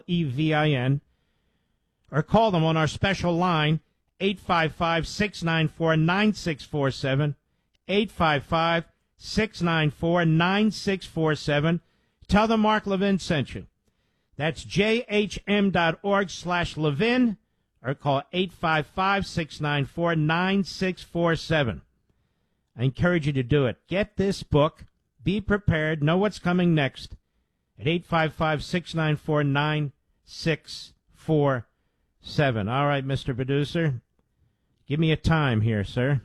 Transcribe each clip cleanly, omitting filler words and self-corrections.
Levin, or call them on our special line, 855-694-9647, 855-694-9647. Tell them Mark Levin sent you. That's jhm.org/Levin, or call 855-694-9647. I encourage you to do it. Get this book. Be prepared. Know what's coming next at 855-694-9647. All right, Mr. Producer. Give me a time here, sir.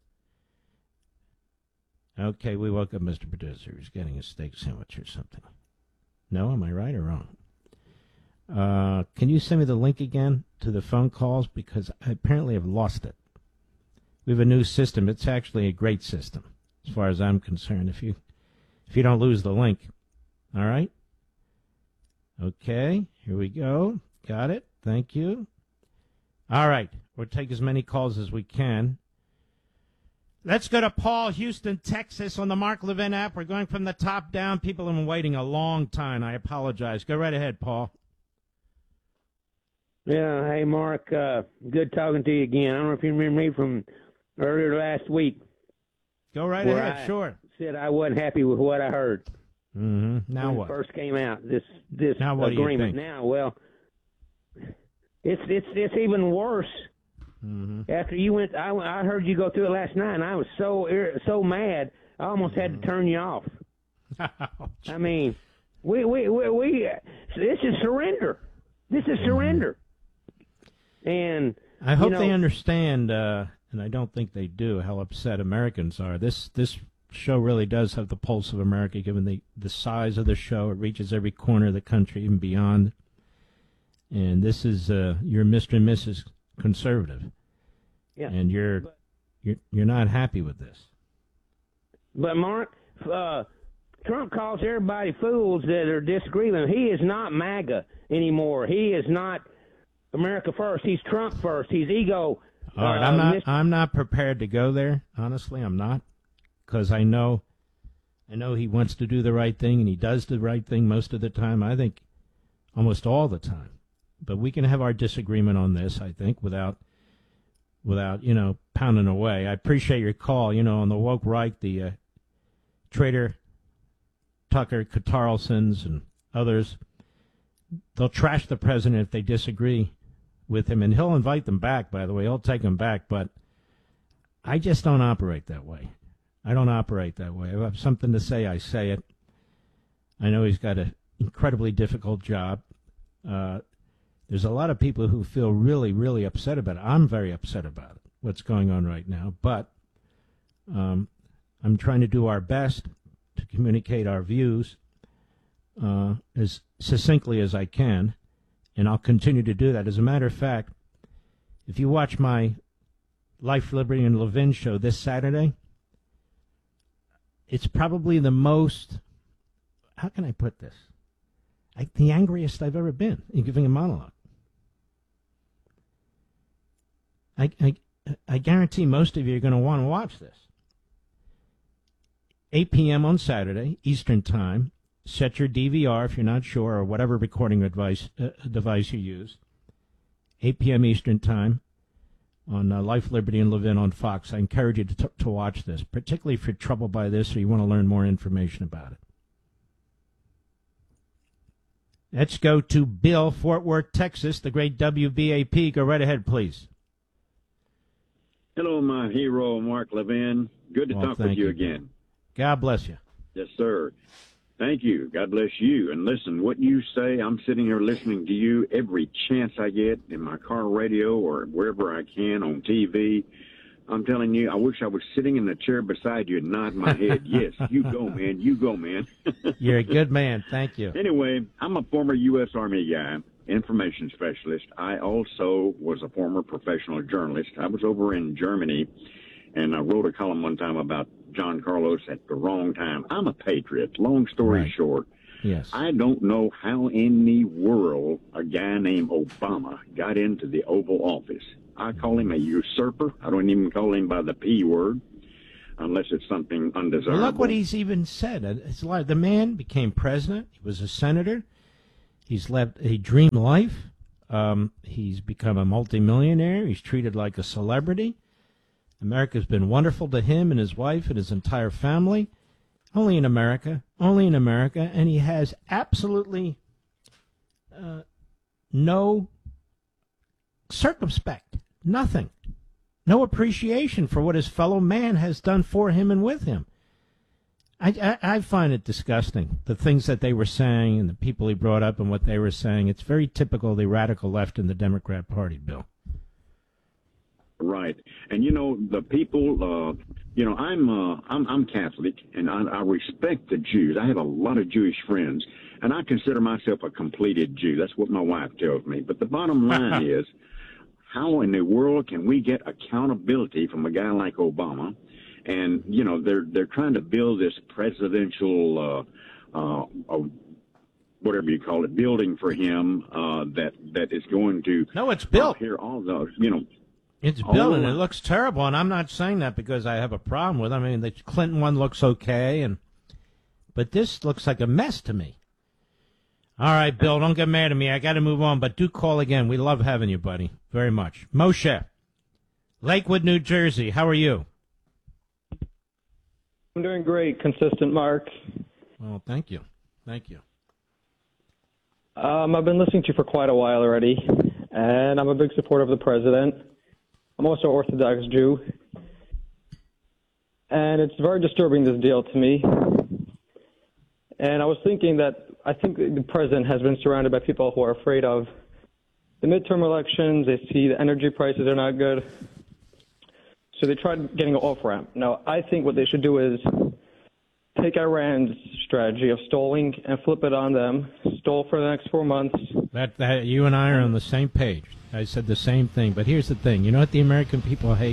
Okay, we woke up Mr. Producer. He's getting a steak sandwich or something. No, am I right or wrong? Can you send me the link again to the phone calls? Because I apparently have lost it. We have a new system. It's actually a great system, as far as I'm concerned, if you don't lose the link. All right? Okay, here we go. Got it. Thank you. All right, we'll take as many calls as we can. Let's go to Paul, Houston, Texas, on the Mark Levin app. We're going from the top down. People have been waiting a long time. I apologize. Go right ahead, Paul. Yeah, hey, Mark. Good talking to you again. I don't know if you remember me from earlier last week. Go right ahead, sure. Said I wasn't happy with what I heard. Mm-hmm. Now when what? It first came out, this now what agreement. Do you think? Now, well, it's even worse. Mm-hmm. After you went, I heard you go through it last night, and I was so mad, I almost had to turn you off. I mean, we this is surrender. This is surrender. And I hope they understand, and I don't think they do, how upset Americans are. This show really does have the pulse of America, given the size of the show. It reaches every corner of the country, even beyond. And this is your Mr. and Mrs. Conservative. Yeah. And you're not happy with this. But Mark, Trump calls everybody fools that are disagreeing with him. He is not MAGA anymore. He is not America first. He's Trump first. He's ego. All right, I'm not prepared to go there. Honestly, I'm not, because I know he wants to do the right thing, and he does the right thing most of the time. I think almost all the time. But we can have our disagreement on this, I think, without pounding away. I appreciate your call. On the woke right, the traitor Tucker Carlsons and others, they'll trash the president if they disagree with him, and he'll invite them back, by the way. He'll take them back, but I just don't operate that way. I don't operate that way. If I have something to say, I say it. I know he's got an incredibly difficult job. There's a lot of people who feel really, really upset about it. I'm very upset about it, what's going on right now. But I'm trying to do our best to communicate our views as succinctly as I can, and I'll continue to do that. As a matter of fact, if you watch my Life, Liberty, and Levin show this Saturday, it's probably the most, how can I put this? The angriest I've ever been in giving a monologue. I guarantee most of you are going to want to watch this. 8 p.m. on Saturday, Eastern Time. Set your DVR if you're not sure, or whatever recording device you use. 8 p.m. Eastern Time on Life, Liberty, and Levin on Fox. I encourage you to watch this, particularly if you're troubled by this or you want to learn more information about it. Let's go to Bill, Fort Worth, Texas, the great WBAP. Go right ahead, please. Hello, my hero, Mark Levin. Good to talk with you again. God bless you. Yes, sir. Thank you. God bless you. And listen, what you say, I'm sitting here listening to you every chance I get in my car radio or wherever I can on TV. I'm telling you, I wish I was sitting in the chair beside you and nodding my head. Yes, you go, man. You go, man. You're a good man. Thank you. Anyway, I'm a former U.S. Army guy, information specialist. I also was a former professional journalist. I was over in Germany, and I wrote a column one time about John Carlos at the wrong time. I'm a patriot. Long story short, yes, I don't know how in the world a guy named Obama got into the Oval Office. I call him a usurper. I don't even call him by the P word, unless it's something undesirable. Well, look what he's even said. It's like the man became president. He was a senator. He dreamed life. He's become a multimillionaire. He's treated like a celebrity. America's been wonderful to him and his wife and his entire family. Only in America. And he has absolutely no circumspect, nothing, no appreciation for what his fellow man has done for him and with him. I find it disgusting, the things that they were saying and the people he brought up and what they were saying. It's very typical of the radical left in the Democrat Party, Bill. Right. And, the people, I'm Catholic, and I respect the Jews. I have a lot of Jewish friends, and I consider myself a completed Jew. That's what my wife tells me. But the bottom line is, how in the world can we get accountability from a guy like Obama? And, they're trying to build this presidential, whatever you call it, building for him that is going to... No, it's built. Hear all those, It's built, and it looks terrible, and I'm not saying that because I have a problem with it. I mean, the Clinton one looks okay, but this looks like a mess to me. All right, Bill, don't get mad at me. I got to move on, but do call again. We love having you, buddy, very much. Moshe, Lakewood, New Jersey, how are you? I'm doing great, consistent, Mark. Well, thank you. Thank you. I've been listening to you for quite a while already, and I'm a big supporter of the president. I'm also an Orthodox Jew, and it's very disturbing, this deal, to me. And I was thinking that I think the president has been surrounded by people who are afraid of the midterm elections. They see the energy prices are not good, so they tried getting an off-ramp. Now, I think what they should do is take Iran's strategy of stalling and flip it on them, stall for the next 4 months. That you and I are on the same page. I said the same thing, but here's the thing. You know what the American people hate?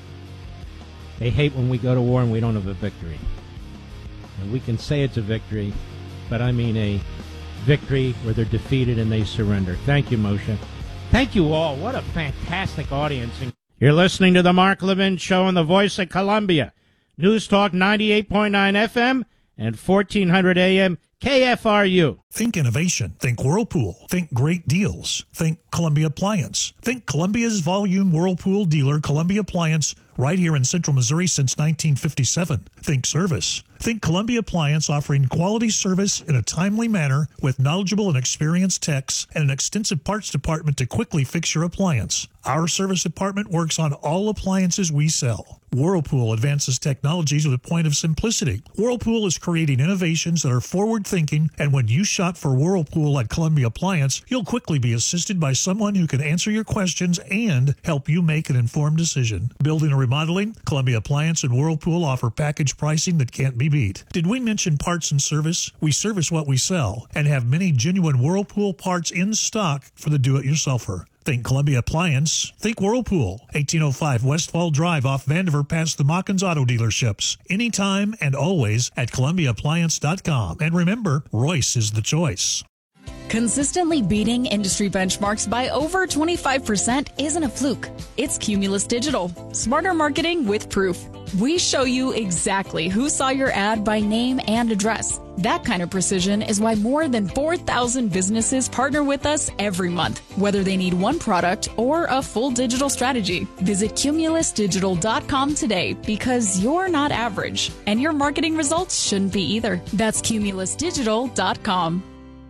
They hate when we go to war and we don't have a victory. And we can say it's a victory, but I mean a victory where they're defeated and they surrender. Thank you, Moshe. Thank you all. What a fantastic audience. You're listening to the Mark Levin Show on the Voice of Columbia. News Talk 98.9 FM and 1400 AM KFRU. Think innovation. Think Whirlpool. Think great deals. Think Columbia Appliance. Think Columbia's volume Whirlpool dealer, Columbia Appliance, right here in Central Missouri since 1957. Think service. Think Columbia Appliance, offering quality service in a timely manner with knowledgeable and experienced techs and an extensive parts department to quickly fix your appliance. Our service department works on all appliances we sell. Whirlpool advances technologies with a point of simplicity. Whirlpool is creating innovations that are forward-thinking, and when you shop for Whirlpool at Columbia Appliance, you'll quickly be assisted by someone who can answer your questions and help you make an informed decision. Building or remodeling, Columbia Appliance and Whirlpool offer package pricing that can't be beat. Did we mention parts and service? We service what we sell and have many genuine Whirlpool parts in stock for the do-it-yourselfer. Think Columbia Appliance. Think Whirlpool. 1805 Westfall Drive off Vandiver past the Mockins Auto Dealerships. Anytime and always at ColumbiaAppliance.com. And remember, Royce is the choice. Consistently beating industry benchmarks by over 25% isn't a fluke. It's Cumulus Digital. Smarter marketing with proof. We show you exactly who saw your ad by name and address. That kind of precision is why more than 4,000 businesses partner with us every month, whether they need one product or a full digital strategy. Visit CumulusDigital.com today, because you're not average, and your marketing results shouldn't be either. That's CumulusDigital.com.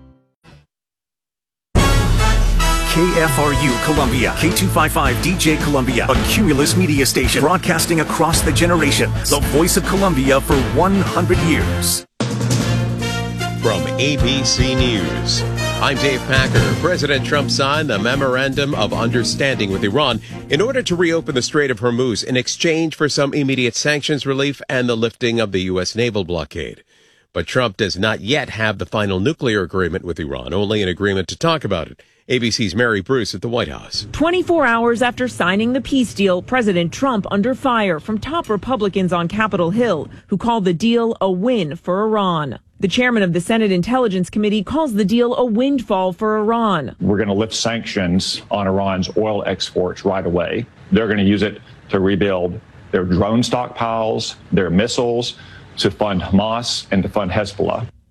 KFRU Columbia, K255 DJ Columbia, a Cumulus media station broadcasting across the generations. The Voice of Columbia for 100 years. From ABC News, I'm Dave Packer. President Trump signed the Memorandum of Understanding with Iran in order to reopen the Strait of Hormuz in exchange for some immediate sanctions relief and the lifting of the U.S. naval blockade. But Trump does not yet have the final nuclear agreement with Iran, only an agreement to talk about it. ABC's Mary Bruce at the White House. 24 hours after signing the peace deal, President Trump under fire from top Republicans on Capitol Hill, who called the deal a win for Iran. The chairman of the Senate Intelligence Committee calls the deal a windfall for Iran. We're going to lift sanctions on Iran's oil exports right away. They're going to use it to rebuild their drone stockpiles, their missiles, to fund Hamas and to fund Hezbollah.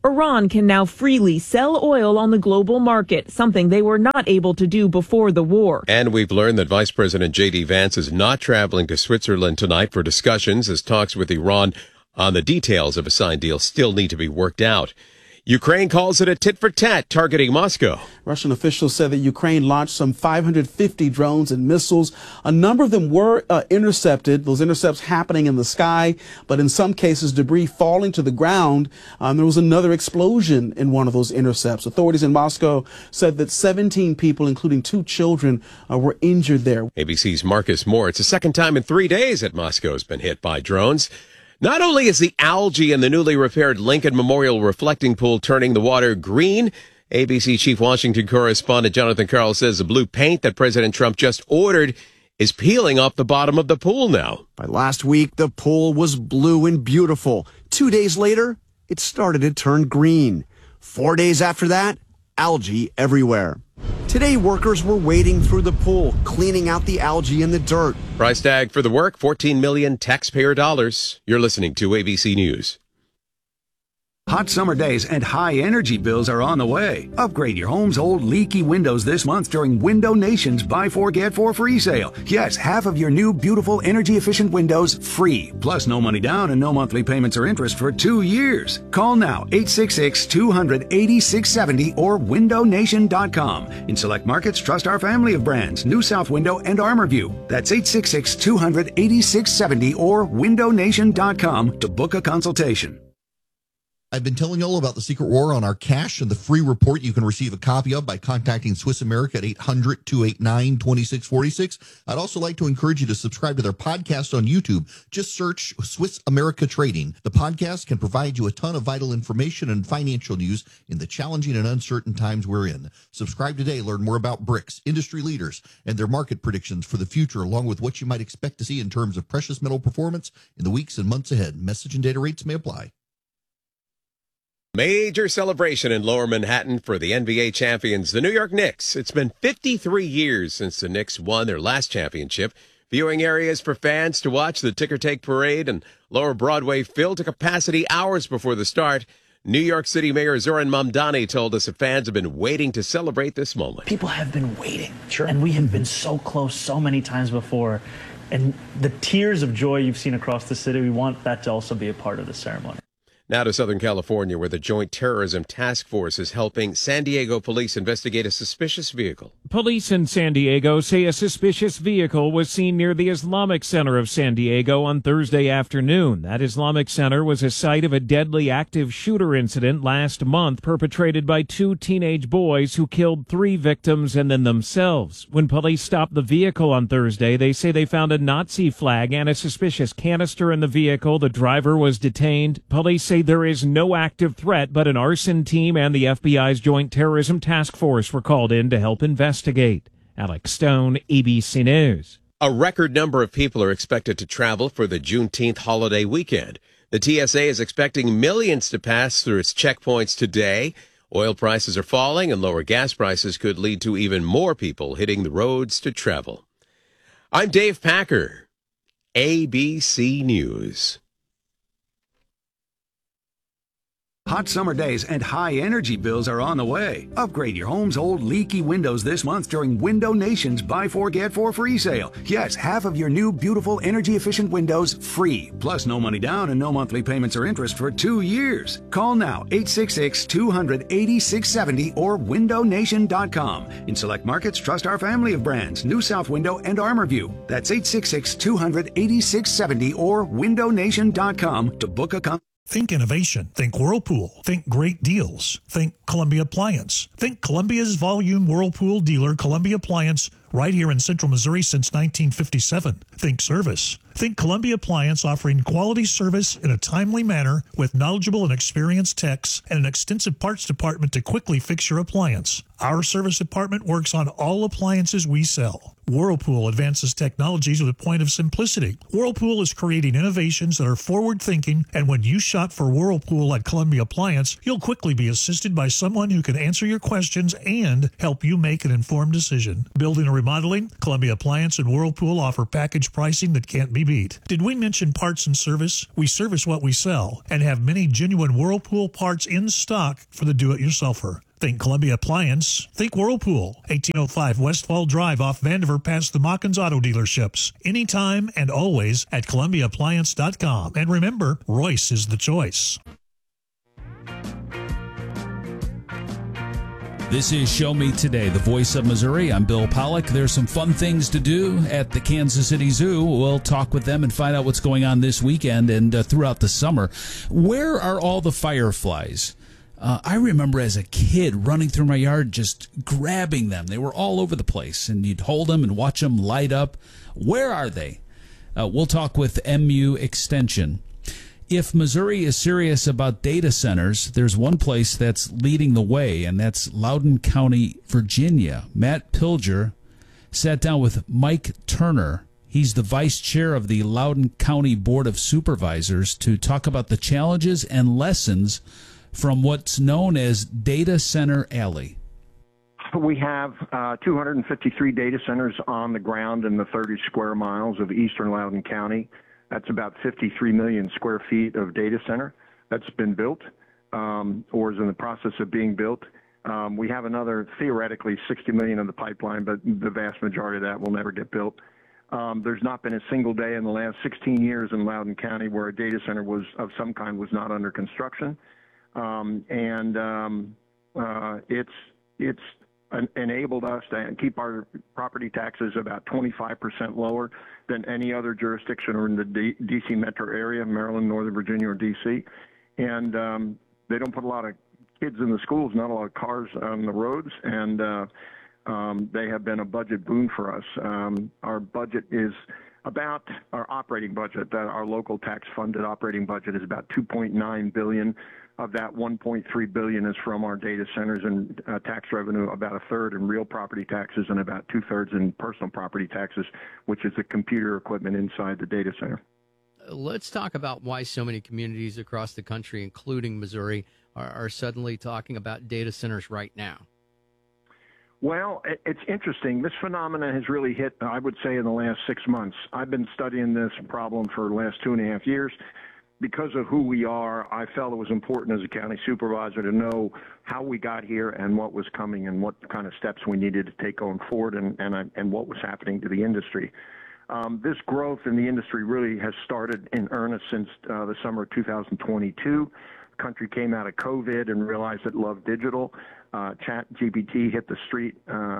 Iran can now freely sell oil on the global market, something they were not able to do before the war. And we've learned that Vice President J.D. Vance is not traveling to Switzerland tonight for discussions as talks with Iran on the details of a signed deal still need to be worked out. Ukraine calls it a tit-for-tat targeting Moscow. Russian officials said that Ukraine launched some 550 drones and missiles. A number of them were intercepted, those intercepts happening in the sky, but in some cases debris falling to the ground. There was another explosion in one of those intercepts. Authorities in Moscow said that 17 people, including 2 children, were injured there. ABC's Marcus Moore. It's the second time in 3 days that Moscow's been hit by drones. Not only is the algae in the newly repaired Lincoln Memorial reflecting pool turning the water green, ABC Chief Washington correspondent Jonathan Karl says the blue paint that President Trump just ordered is peeling off the bottom of the pool now. By last week, the pool was blue and beautiful. 2 days later, it started to turn green. 4 days after that, algae everywhere. Today, workers were wading through the pool, cleaning out the algae and the dirt. Price tag for the work, $14 million taxpayer dollars. You're listening to ABC News. Hot summer days and high energy bills are on the way. Upgrade your home's old leaky windows this month during Window Nation's Buy 4 Get 4 free sale. Yes, half of your new beautiful energy efficient windows free. Plus no money down and no monthly payments or interest for 2 years. Call now 866-200-8670 or windownation.com. In select markets, trust our family of brands, New South Window and ArmorView. That's 866-200-8670 or windownation.com to book a consultation. I've been telling you all about the Secret War on our cash and the free report you can receive a copy of by contacting Swiss America at 800-289-2646. I'd also like to encourage you to subscribe to their podcast on YouTube. Just search Swiss America Trading. The podcast can provide you a ton of vital information and financial news in the challenging and uncertain times we're in. Subscribe today. Learn more about BRICS, industry leaders, and their market predictions for the future, along with what you might expect to see in terms of precious metal performance in the weeks and months ahead. Message and data rates may apply. Major celebration in Lower Manhattan for the NBA champions, the New York Knicks. It's been 53 years since the Knicks won their last championship. Viewing areas for fans to watch the ticker-tape parade and Lower Broadway filled to capacity hours before the start. New York City Mayor Zoran Mamdani told us that fans have been waiting to celebrate this moment. People have been waiting, and we have been so close so many times before. And the tears of joy you've seen across the city, we want that to also be a part of the ceremony. Now to Southern California, where the Joint Terrorism Task Force is helping San Diego police investigate a suspicious vehicle. Police in San Diego say a suspicious vehicle was seen near the Islamic Center of San Diego on Thursday afternoon. That Islamic Center was a site of a deadly active shooter incident last month perpetrated by 2 teenage boys who killed 3 victims and then themselves. When police stopped the vehicle on Thursday, they say they found a Nazi flag and a suspicious canister in the vehicle. The driver was detained. Police say there is no active threat, but an arson team and the FBI's Joint Terrorism Task Force were called in to help investigate. Alex Stone, ABC News. A record number of people are expected to travel for the Juneteenth holiday weekend. The TSA is expecting millions to pass through its checkpoints today. Oil prices are falling and lower gas prices could lead to even more people hitting the roads to travel. I'm Dave Packer, ABC News. Hot summer days and high energy bills are on the way. Upgrade your home's old leaky windows this month during Window Nation's Buy 4 Get 4 free sale. Yes, half of your new beautiful energy efficient windows free. Plus no money down and no monthly payments or interest for 2 years. Call now 866-200-8670 or windownation.com. In select markets, trust our family of brands, New South Window and ArmorView. That's 866-200-8670 or windownation.com to book a consultation. Think innovation. Think Whirlpool. Think great deals. Think Columbia Appliance. Think Columbia's volume Whirlpool dealer, Columbia Appliance, right here in Central Missouri since 1957. Think service. Think Columbia Appliance, offering quality service in a timely manner with knowledgeable and experienced techs and an extensive parts department to quickly fix your appliance. Our service department works on all appliances we sell. Whirlpool advances technologies with a point of simplicity. Whirlpool is creating innovations that are forward-thinking, and when you shop for Whirlpool at Columbia Appliance, you'll quickly be assisted by someone who can answer your questions and help you make an informed decision. Building a remodeling, Columbia Appliance and Whirlpool offer package pricing that can't be beat. Did we mention parts and service? We service what we sell and have many genuine Whirlpool parts in stock for the do-it-yourselfer. Think Columbia Appliance. Think Whirlpool. 1805 Westfall Drive off Vandiver past the Mockins Auto Dealerships. Anytime and always at ColumbiaAppliance.com. And remember, Royce is the choice. This is Show Me Today, the voice of Missouri. I'm Bill Pollock. There's some fun things to do at the Kansas City Zoo. We'll talk with them and find out what's going on this weekend and throughout the summer. Where are all the fireflies? I remember as a kid running through my yard just grabbing them. They were all over the place, and you'd hold them and watch them light up. Where are they? We'll talk with MU Extension. If Missouri is serious about data centers, there's one place that's leading the way, and that's Loudoun County, Virginia. Matt Pilger sat down with Mike Turner. He's the vice chair of the Loudoun County Board of Supervisors to talk about the challenges and lessons from what's known as Data Center Alley. We have 253 data centers on the ground in the 30 square miles of eastern Loudoun County. That's about 53 million square feet of data center that's been built or is in the process of being built. We have another, theoretically, 60 million in the pipeline, but the vast majority of that will never get built. There's not been a single day in the last 16 years in Loudoun County where a data center was of some kind was not under construction. It's enabled us to keep our property taxes about 25% lower than any other jurisdiction or in the D.C. metro area, Maryland, Northern Virginia, or D.C. And they don't put a lot of kids in the schools, not a lot of cars on the roads, and they have been a budget boon for us. Our budget is about our operating budget, our local tax-funded operating budget is about $2.9 billion. Of that, $1.3 billion is from our data centers and tax revenue, about a third in real property taxes and about two-thirds in personal property taxes, which is the computer equipment inside the data center. Let's talk about why so many communities across the country, including Missouri, are suddenly talking about data centers right now. Well, it's interesting. This phenomenon has really hit, I would say, in the last 6 months. I've been studying this problem for the last 2.5 years. Because of who we are, I felt it was important as a county supervisor to know how we got here and what was coming and what kind of steps we needed to take going forward and what was happening to the industry. This growth in the industry really has started in earnest since the summer of 2022. The country came out of COVID and realized it loved digital. ChatGPT hit the street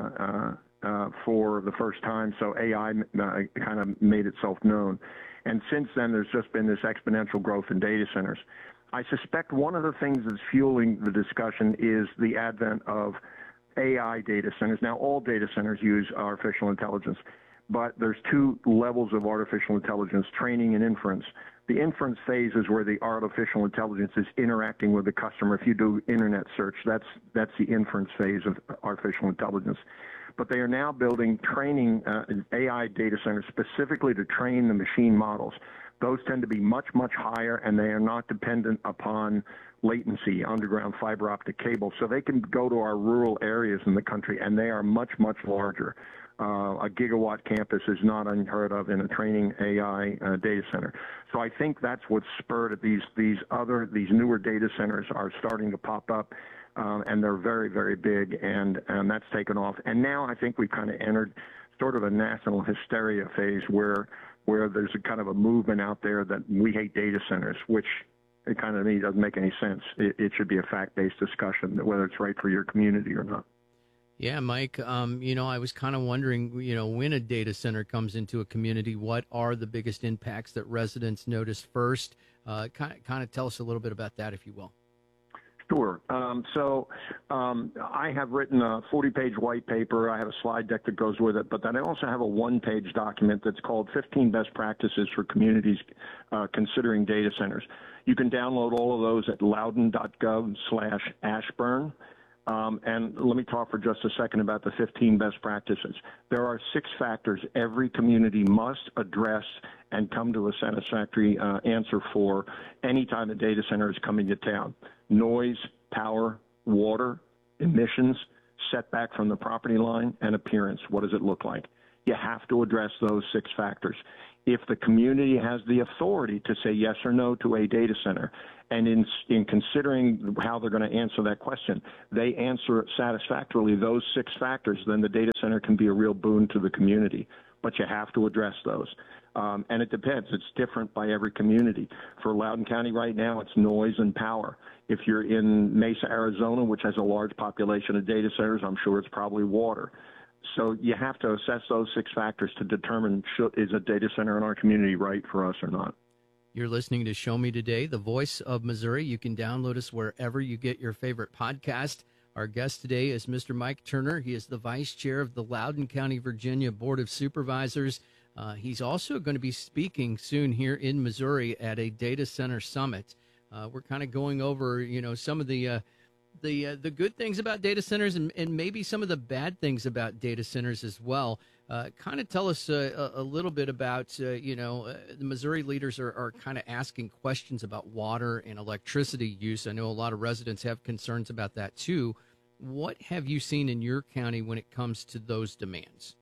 for the first time, so AI kind of made itself known. And since then, there's just been this exponential growth in data centers. I suspect one of the things that's fueling the discussion is the advent of AI data centers. Now, all data centers use artificial intelligence, but there's two levels of artificial intelligence, training and inference. The inference phase is where the artificial intelligence is interacting with the customer. If you do internet search, that's the inference phase of artificial intelligence. But they are now building training AI data centers specifically to train the machine models. Those tend to be much, much higher, and they are not dependent upon latency, underground fiber optic cable. So they can go to our rural areas in the country, and they are much, much larger. A gigawatt campus is not unheard of in a training AI data center. So I think that's what's spurred these newer data centers are starting to pop up. And they're very, very big, and that's taken off. And now I think we've kind of entered sort of a national hysteria phase where there's a kind of a movement out there that we hate data centers, which it kind of to me doesn't make any sense. It should be a fact-based discussion, whether it's right for your community or not. Yeah, Mike, I was kind of wondering, when a data center comes into a community, what are the biggest impacts that residents notice first? Kind of tell us a little bit about that, if you will. Sure. I have written a 40-page white paper. I have a slide deck that goes with it, but then I also have a one-page document that's called 15 Best Practices for Communities Considering Data Centers. You can download all of those at loudoun.gov/Ashburn. And let me talk for just a second about the 15 best practices. There are 6 factors every community must address and come to a satisfactory answer for anytime a data center is coming to town. Noise, power, water, emissions, setback from the property line, and appearance. What does it look like? You have to address those 6 factors. If the community has the authority to say yes or no to a data center, and in considering how they're going to answer that question, they answer satisfactorily those 6 factors, then the data center can be a real boon to the community. But you have to address those. And it depends. It's different by every community. For Loudoun County right now, it's noise and power. If you're in Mesa, Arizona, which has a large population of data centers, I'm sure it's probably water. So you have to assess those 6 factors to determine is a data center in our community right for us or not. You're listening to Show Me Today, the voice of Missouri. You can download us wherever you get your favorite podcast. Our guest today is Mr. Mike Turner. He is the vice chair of the Loudoun County, Virginia Board of Supervisors. He's also going to be speaking soon here in Missouri at a data center summit. We're kind of going over, some of the good things about data centers and maybe some of the bad things about data centers as well. Kind of tell us a little bit about, the Missouri leaders are kind of asking questions about water and electricity use. I know a lot of residents have concerns about that too. What have you seen in your county when it comes to those demands?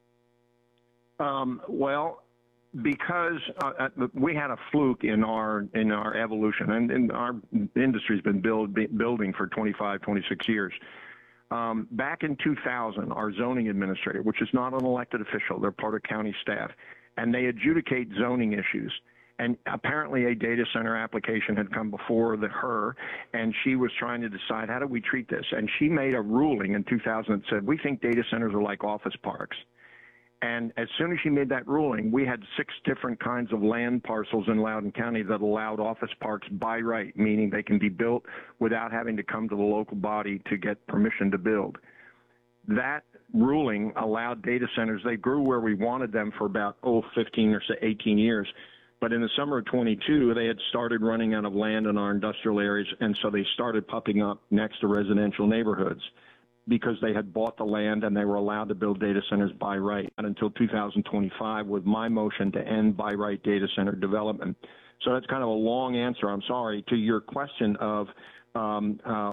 Well, because we had a fluke in our evolution, and our industry's been building for 25, 26 years. Back in 2000, our zoning administrator, which is not an elected official, they're part of county staff, and they adjudicate zoning issues. And apparently a data center application had come before her, and she was trying to decide, how do we treat this? And she made a ruling in 2000 that said, we think data centers are like office parks. And as soon as she made that ruling, we had 6 different kinds of land parcels in Loudoun County that allowed office parks by right, meaning they can be built without having to come to the local body to get permission to build. That ruling allowed data centers. They grew where we wanted them for about 15 or 18 years. But in the summer of 22, they had started running out of land in our industrial areas, and so they started popping up next to residential neighborhoods, because they had bought the land and they were allowed to build data centers by right until 2025 with my motion to end by right data center development. So that's kind of a long answer, I'm sorry, to your question of how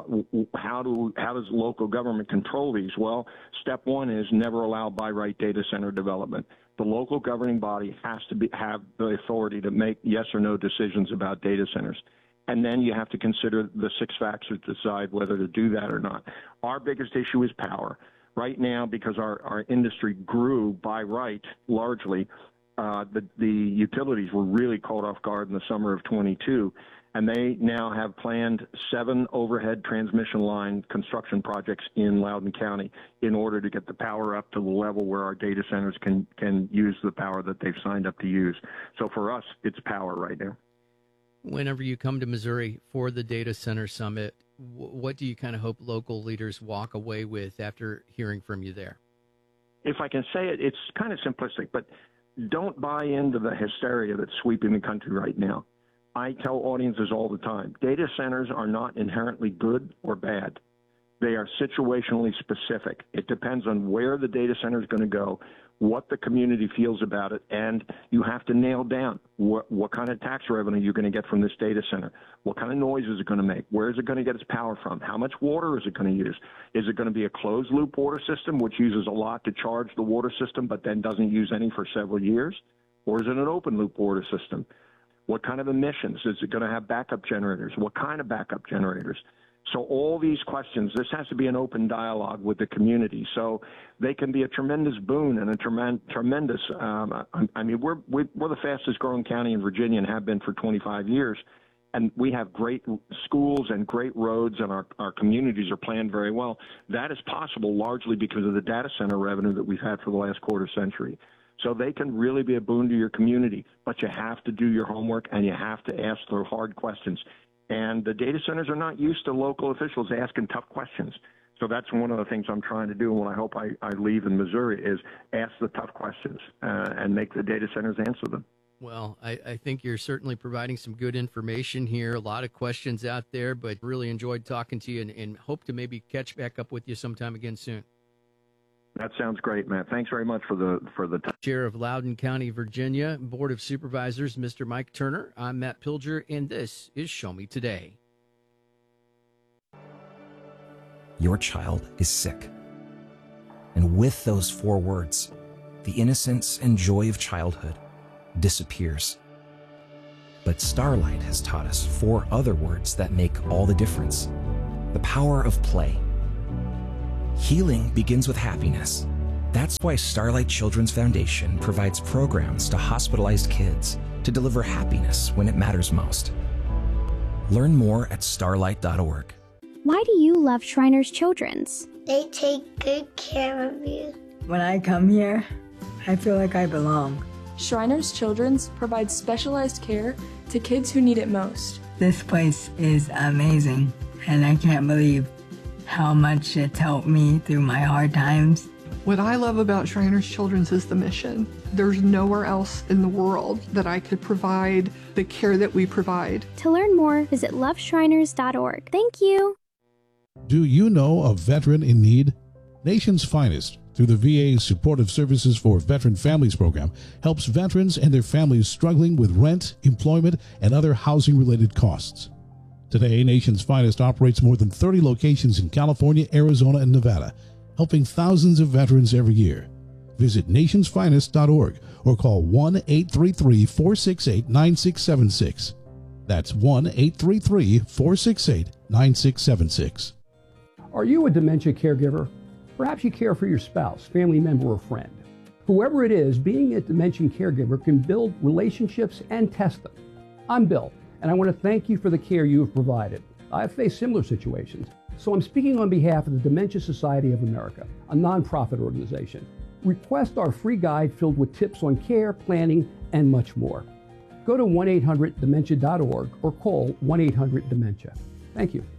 does local government control these? Well, step 1 is never allow by right data center development. The local governing body has to have the authority to make yes or no decisions about data centers. And then you have to consider the 6 factors to decide whether to do that or not. Our biggest issue is power. Right now, because our industry grew by right largely, the utilities were really caught off guard in the summer of 22, and they now have planned 7 overhead transmission line construction projects in Loudoun County in order to get the power up to the level where our data centers can use the power that they've signed up to use. So for us, it's power right now. Whenever you come to Missouri for the Data Center Summit, what do you kind of hope local leaders walk away with after hearing from you there? If I can say it, it's kind of simplistic, but don't buy into the hysteria that's sweeping the country right now. I tell audiences all the time, data centers are not inherently good or bad. They are situationally specific. It depends on where the data center is going to go, what the community feels about it, and you have to nail down what kind of tax revenue you're going to get from this data center, what kind of noise is it going to make, where is it going to get its power from, how much water is it going to use, is it going to be a closed-loop water system, which uses a lot to charge the water system but then doesn't use any for several years, or is it an open-loop water system? What kind of emissions? Is it going to have backup generators? What kind of backup generators? So all these questions, this has to be an open dialogue with the community. So they can be a tremendous boon and a tremendous. I mean, we're the fastest growing county in Virginia and have been for 25 years, and we have great schools and great roads, and our communities are planned very well. That is possible largely because of the data center revenue that we've had for the last quarter century. So they can really be a boon to your community, but you have to do your homework and you have to ask the hard questions. And the data centers are not used to local officials asking tough questions. So that's one of the things I'm trying to do when I hope I leave in Missouri is ask the tough questions and make the data centers answer them. Well, I think you're certainly providing some good information here. A lot of questions out there, but really enjoyed talking to you and hope to maybe catch back up with you sometime again soon. That sounds great, Matt. Thanks very much for the time. Chair of Loudoun County, Virginia, Board of Supervisors, Mr. Mike Turner. I'm Matt Pilger, and this is Show Me Today. Your child is sick. And with those 4 words, the innocence and joy of childhood disappears. But Starlight has taught us 4 other words that make all the difference. The power of play. Healing begins with happiness. That's why Starlight Children's Foundation provides programs to hospitalized kids to deliver happiness when it matters most. Learn more at starlight.org. Why do you love Shriners Children's? They take good care of you. When I come here, I feel like I belong. Shriners Children's provides specialized care to kids who need it most. This place is amazing, and I can't believe how much it's helped me through my hard times. What I love about Shriners Children's is the mission. There's nowhere else in the world that I could provide the care that we provide. To learn more, visit loveshriners.org. Thank you. Do you know a veteran in need? Nation's Finest, through the VA's Supportive Services for Veteran Families program, helps veterans and their families struggling with rent, employment, and other housing-related costs. Today, Nation's Finest operates more than 30 locations in California, Arizona, and Nevada, helping thousands of veterans every year. Visit nationsfinest.org or call 1-833-468-9676. That's 1-833-468-9676. Are you a dementia caregiver? Perhaps you care for your spouse, family member, or friend. Whoever it is, being a dementia caregiver can build relationships and test them. I'm Bill, and I want to thank you for the care you have provided. I've faced similar situations, so I'm speaking on behalf of the Dementia Society of America, a nonprofit organization. Request our free guide filled with tips on care, planning, and much more. Go to 1-800-DEMENTIA.org or call 1-800-DEMENTIA. Thank you.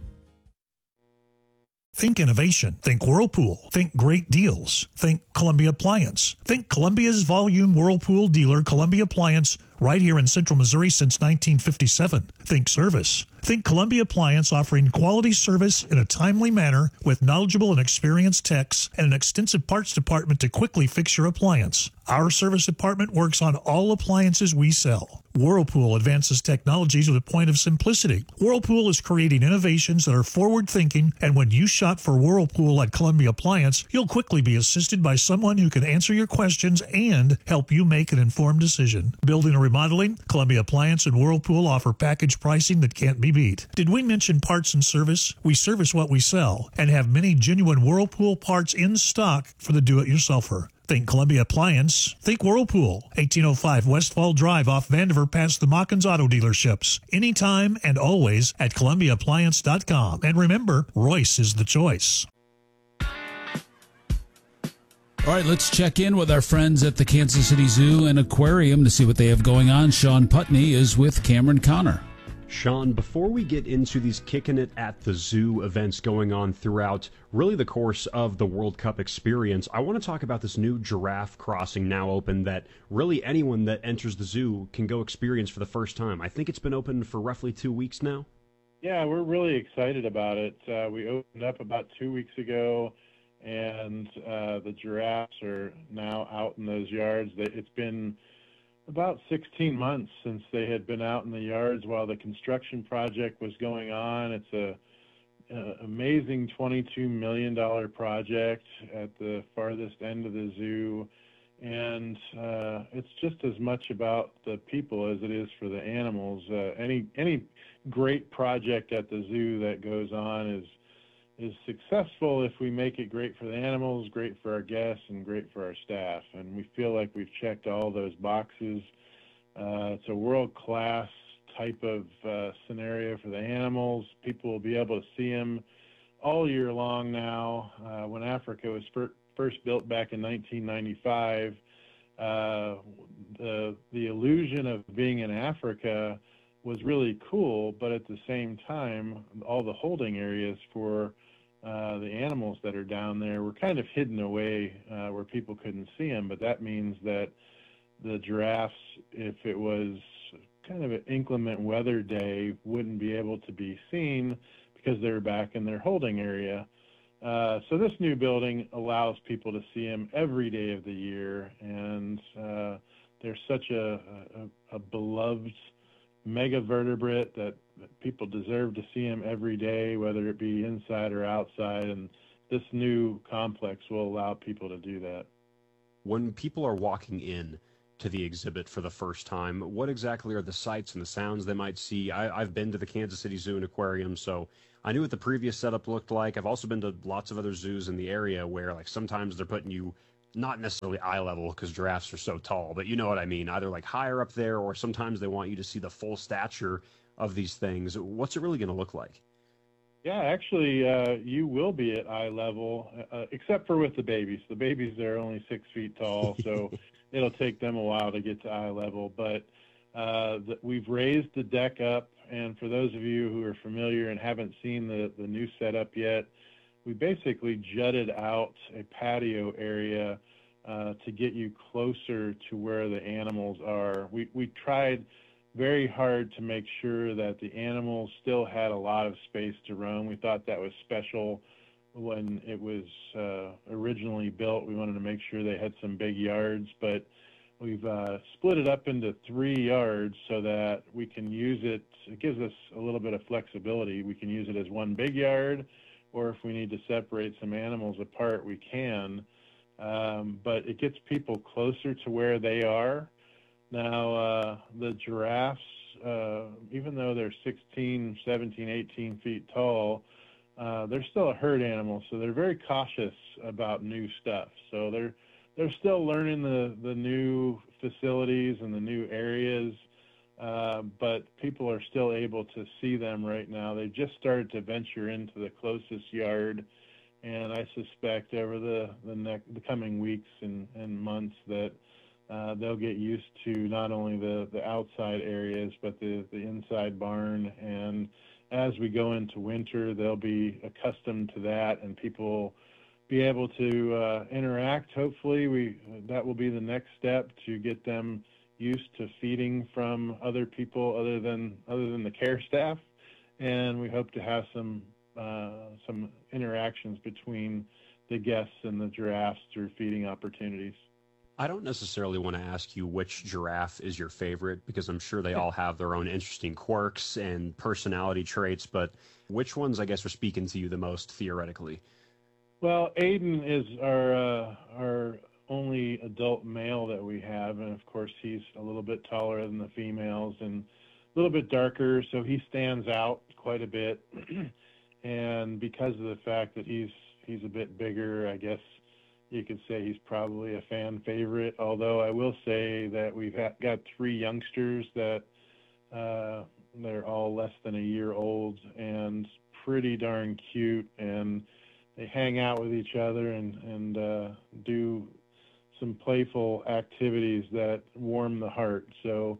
Think innovation. Think Whirlpool. Think great deals. Think Columbia Appliance. Think Columbia's volume Whirlpool dealer, Columbia Appliance, right here in Central Missouri since 1957. Think service. Think Columbia Appliance, offering quality service in a timely manner with knowledgeable and experienced techs and an extensive parts department to quickly fix your appliance. Our service department works on all appliances we sell. Whirlpool advances technologies with a point of simplicity. Whirlpool is creating innovations that are forward-thinking, and when you shop for Whirlpool at Columbia Appliance, you'll quickly be assisted by someone who can answer your questions and help you make an informed decision. Building or remodeling, Columbia Appliance and Whirlpool offer package pricing that can't be beat. Did we mention parts and service? We service what we sell and have many genuine Whirlpool parts in stock for the do-it-yourselfer. Think Columbia Appliance. Think Whirlpool. 1805 Westfall Drive off Vandiver past the Mockins Auto Dealerships. Anytime and always at ColumbiaAppliance.com. And remember, Royce is the choice. All right, let's check in with our friends at the Kansas City Zoo and Aquarium to see what they have going on. Sean Putney is with Cameron Connor. Sean, before we get into these Kicking It at the Zoo events going on throughout really the course of the World Cup experience, I want to talk about this new giraffe crossing now open that really anyone that enters the zoo can go experience for the first time. I think it's been open for roughly 2 weeks now. Yeah, we're really excited about it. We opened up about 2 weeks ago, and the giraffes are now out in those yards. It's been about 16 months since they had been out in the yards while the construction project was going on. It's an amazing $22 million project at the farthest end of the zoo, and it's just as much about the people as it is for the animals. Any great project at the zoo that goes on is successful if we make it great for the animals, great for our guests, and great for our staff. And we feel like we've checked all those boxes. It's a world-class type of scenario for the animals. People will be able to see them all year long now. When Africa was first built back in 1995, the illusion of being in Africa was really cool, but at the same time, all the holding areas for the animals that are down there were kind of hidden away where people couldn't see them. But that means that the giraffes, if it was kind of an inclement weather day, wouldn't be able to be seen because they're back in their holding area. So this new building allows people to see them every day of the year, and they're such a beloved megavertebrate that people deserve to see them every day, whether it be inside or outside. And this new complex will allow people to do that. When people are walking in to the exhibit for the first time, what exactly are the sights and the sounds they might see? I've been to the Kansas City Zoo and Aquarium, so I knew what the previous setup looked like. I've also been to lots of other zoos in the area where, like, sometimes they're putting you not necessarily eye level because giraffes are so tall, but you know what I mean, either like higher up there, or sometimes they want you to see the full stature of these things. What's it really going to look like? Yeah, actually, you will be at eye level, except for with the babies. The babies, they're only 6 feet tall, so it'll take them a while to get to eye level. But we've raised the deck up, and for those of you who are familiar and haven't seen the new setup yet, we basically jutted out a patio area to get you closer to where the animals are. We tried very hard to make sure that the animals still had a lot of space to roam. We thought that was special when it was originally built. We wanted to make sure they had some big yards, but we've split it up into 3 yards so that we can use it. It gives us a little bit of flexibility. We can use it as one big yard, or if we need to separate some animals apart, we can. But it gets people closer to where they are. Now, the giraffes, even though they're 16, 17, 18 feet tall, they're still a herd animal, so they're very cautious about new stuff. So they're still learning the new facilities and the new areas, but people are still able to see them right now. They've just started to venture into the closest yard, and I suspect over the coming weeks and months that they'll get used to not only the outside areas, but the inside barn. And as we go into winter, they'll be accustomed to that, and people will be able to interact. Hopefully, that will be the next step to get them used to feeding from other people other than the care staff. And we hope to have some interactions between the guests and the giraffes through feeding opportunities. I don't necessarily want to ask you which giraffe is your favorite, because I'm sure they all have their own interesting quirks and personality traits, but which ones, I guess, are speaking to you the most theoretically? Well, Aiden is our only adult male that we have, and of course he's a little bit taller than the females and a little bit darker, so he stands out quite a bit. And because of the fact that he's a bit bigger, I guess you could say he's probably a fan favorite, although I will say that we've got 3 youngsters that they're all less than a year old and pretty darn cute, and they hang out with each other and do some playful activities that warm the heart. So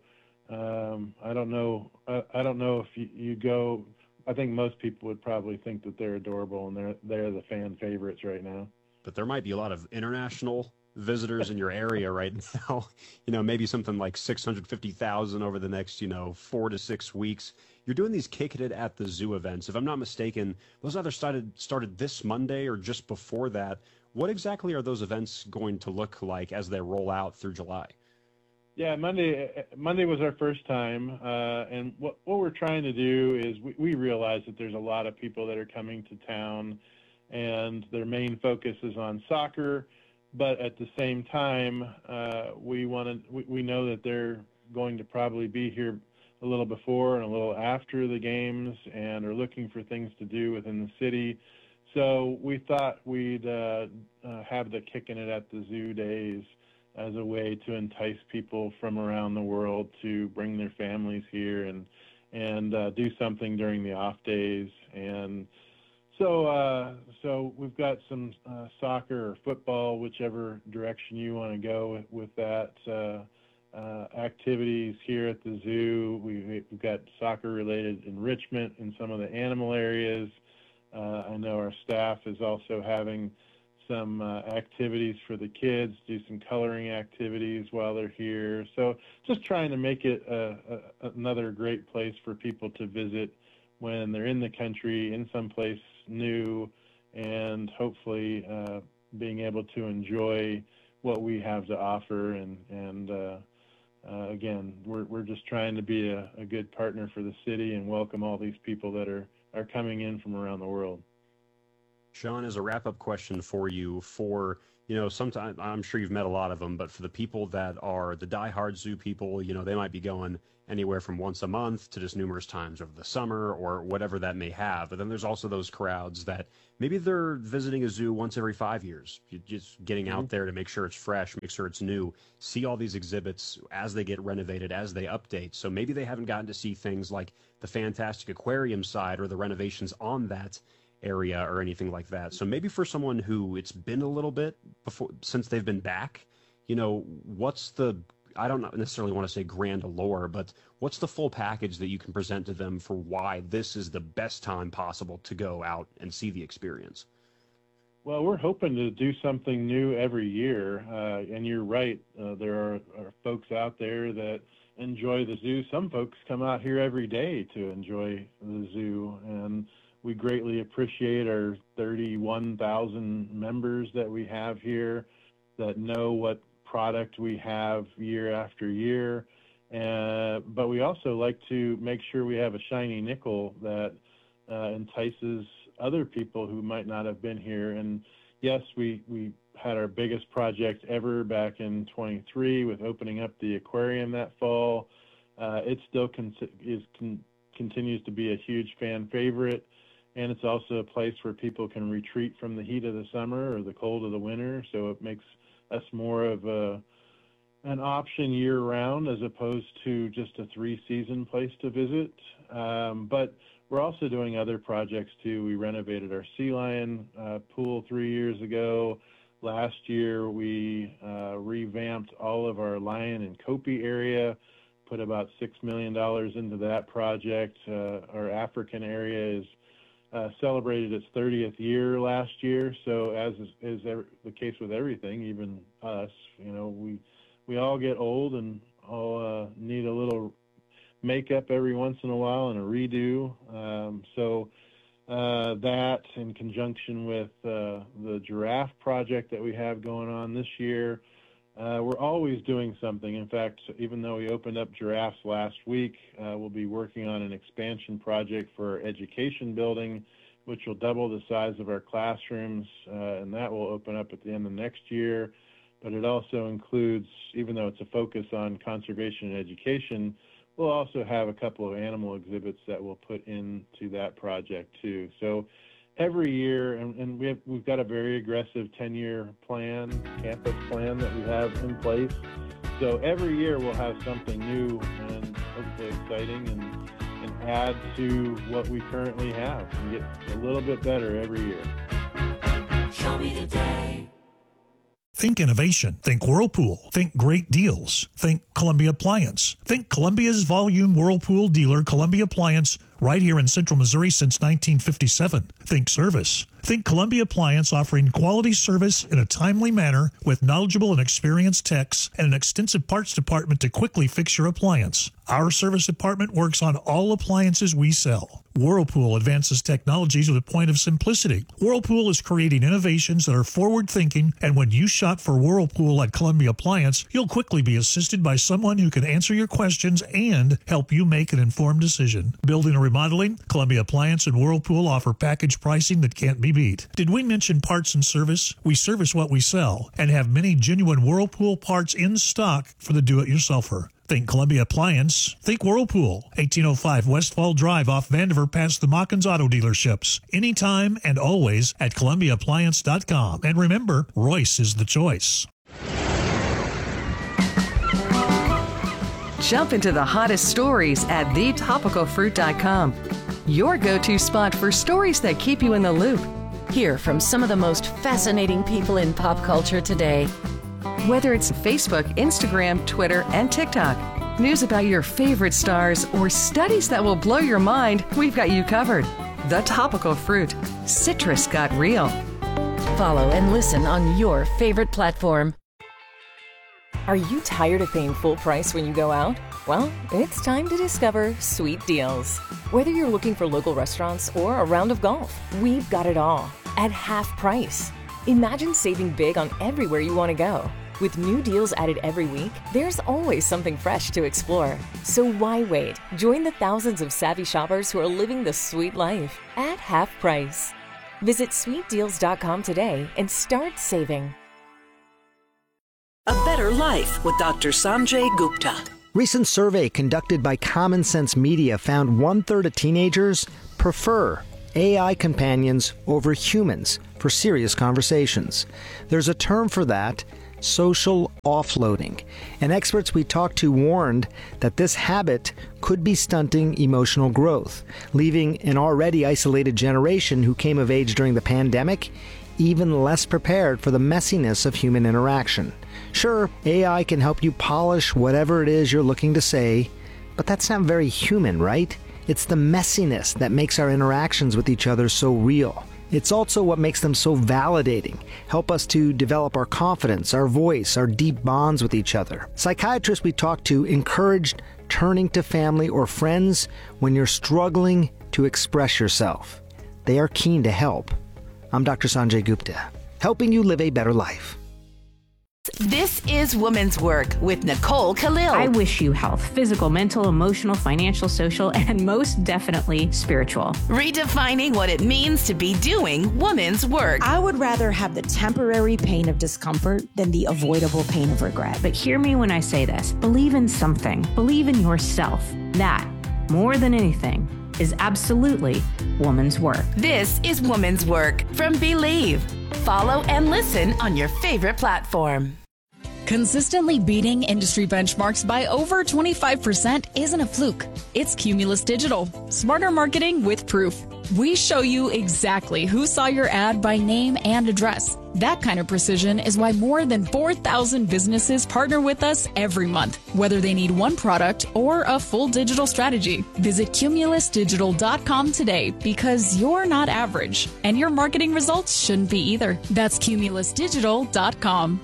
I don't know if you go. I think most people would probably think that they're adorable, and they're the fan favorites right now. But there might be a lot of international visitors in your area right now. Maybe something like 650,000 over the next, 4 to 6 weeks. You're doing these Kicking It at the Zoo events. If I'm not mistaken, those either started this Monday or just before that. What exactly are those events going to look like as they roll out through July? Yeah, Monday was our first time, and what we're trying to do is we realize that there's a lot of people that are coming to town, and their main focus is on soccer, but at the same time, we know that they're going to probably be here a little before and a little after the games and are looking for things to do within the city. So we thought we'd have the Kicking It at the Zoo days as a way to entice people from around the world to bring their families here and do something during the off days. And so we've got some soccer or football, whichever direction you want to go with that, activities here at the zoo. We've got soccer-related enrichment in some of the animal areas. I know our staff is also having some activities for the kids, do some coloring activities while they're here. So just trying to make it another great place for people to visit when they're in the country, in some place new, and hopefully being able to enjoy what we have to offer. And again, we're just trying to be a good partner for the city and welcome all these people that are coming in from around the world. Sean, as a wrap-up question for you, sometimes I'm sure you've met a lot of them, but for the people that are the diehard zoo people, they might be going anywhere from once a month to just numerous times over the summer or whatever that may have. But then there's also those crowds that maybe they're visiting a zoo once every 5 years, just getting out there to make sure it's fresh, make sure it's new, see all these exhibits as they get renovated, as they update. So maybe they haven't gotten to see things like the Fantastic Aquarium side or the renovations on that area or anything like that. So maybe for someone who it's been a little bit since they've been back, what's the, I don't necessarily want to say grand allure, but what's the full package that you can present to them for why this is the best time possible to go out and see the experience? Well, we're hoping to do something new every year, and you're right. There are folks out there that enjoy the zoo. Some folks come out here every day to enjoy the zoo, and we greatly appreciate our 31,000 members that we have here that know what product we have year after year. But we also like to make sure we have a shiny nickel that entices other people who might not have been here. And yes, we had our biggest project ever back in 23 with opening up the aquarium that fall. It still continues to be a huge fan favorite. And it's also a place where people can retreat from the heat of the summer or the cold of the winter. So it makes us more of an option year-round as opposed to just a 3-season place to visit. But we're also doing other projects too. We renovated our Sea Lion pool 3 years ago. Last year we revamped all of our lion and Kopi area, put about $6 million into that project. Our African area is celebrated its 30th year last year. So as is the case with everything, even us, we all get old and all need a little makeup every once in a while and a redo. So that in conjunction with the giraffe project that we have going on this year, we're always doing something. In fact, even though we opened up giraffes last week, we'll be working on an expansion project for our education building, which will double the size of our classrooms, and that will open up at the end of next year. But it also includes, even though it's a focus on conservation and education, we'll also have a couple of animal exhibits that we'll put into that project too. So every year, and we've got a very aggressive 10-year plan, campus plan that we have in place. So every year we'll have something new and hopefully exciting and add to what we currently have and get a little bit better every year. Show me the day. Think innovation. Think Whirlpool. Think great deals. Think Columbia Appliance. Think Columbia's volume Whirlpool dealer, Columbia Appliance, right here in Central Missouri since 1957. Think service. Think Columbia Appliance, offering quality service in a timely manner with knowledgeable and experienced techs and an extensive parts department to quickly fix your appliance. Our service department works on all appliances we sell. Whirlpool advances technologies with a point of simplicity. Whirlpool is creating innovations that are forward-thinking, and when you shop for Whirlpool at Columbia Appliance, you'll quickly be assisted by someone who can answer your questions and help you make an informed decision. Building or remodeling, Columbia Appliance and Whirlpool offer package pricing that can't be beat. Did we mention parts and service? We service what we sell and have many genuine Whirlpool parts in stock for the do-it-yourselfer. Think Columbia Appliance. Think Whirlpool. 1805 Westfall Drive off Vandiver past the Mockins Auto Dealerships. Anytime and always at ColumbiaAppliance.com. And remember, Royce is the choice. Jump into the hottest stories at thetopicalfruit.com. Your go-to spot for stories that keep you in the loop. Hear from some of the most fascinating people in pop culture today. Whether it's Facebook, Instagram, Twitter, and TikTok, news about your favorite stars, or studies that will blow your mind, we've got you covered. The Topical Fruit. Citrus got real. Follow and listen on your favorite platform. Are you tired of paying full price when you go out? Well, it's time to discover Sweet Deals. Whether you're looking for local restaurants or a round of golf, we've got it all at half price. Imagine saving big on everywhere you want to go. With new deals added every week, there's always something fresh to explore. So why wait? Join the thousands of savvy shoppers who are living the sweet life at half price. Visit sweetdeals.com today and start saving. A Better Life with Dr. Sanjay Gupta. Recent survey conducted by Common Sense Media found 1/3 of teenagers prefer AI companions over humans for serious conversations. There's a term for that, social offloading. And experts we talked to warned that this habit could be stunting emotional growth, leaving an already isolated generation who came of age during the pandemic even less prepared for the messiness of human interaction. Sure, AI can help you polish whatever it is you're looking to say, but that's not very human, right? It's the messiness that makes our interactions with each other so real. It's also what makes them so validating, help us to develop our confidence, our voice, our deep bonds with each other. Psychiatrists we talked to encouraged turning to family or friends when you're struggling to express yourself. They are keen to help. I'm Dr. Sanjay Gupta, helping you live a better life. This is Woman's Work with Nicole Khalil. I wish you health, physical, mental, emotional, financial, social, and most definitely spiritual. Redefining what it means to be doing woman's work. I would rather have the temporary pain of discomfort than the avoidable pain of regret. But hear me when I say this. Believe in something. Believe in yourself. That, more than anything, is absolutely woman's work. This is Woman's Work from Believe. Follow and listen on your favorite platform. Consistently beating industry benchmarks by over 25% isn't a fluke. It's Cumulus Digital. Smarter marketing with proof. We show you exactly who saw your ad by name and address. That kind of precision is why more than 4,000 businesses partner with us every month, whether they need one product or a full digital strategy. Visit cumulusdigital.com today because you're not average, and your marketing results shouldn't be either. That's cumulusdigital.com.